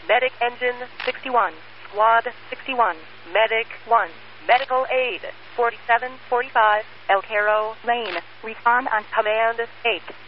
Medic Engine 61, Squad 61, Medic 1, Medical Aid 4745, El Cairo Lane. Respond on Command 8.